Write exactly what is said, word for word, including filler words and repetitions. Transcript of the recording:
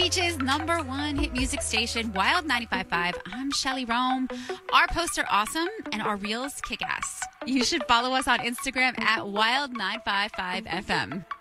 Beach's number one hit music station, Wild ninety-five point five. I'm Shelly Rome. Our posts are awesome and our reels kick ass. You should follow us on Instagram at Wild nine five five F M.